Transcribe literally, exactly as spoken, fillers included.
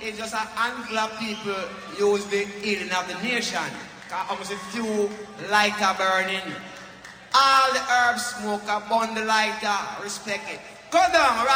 it's just an angle of people use the healing of the nation. Because almost a few lighter burning. All the herbs smoke, a burn the lighter, respect it. Go down, right?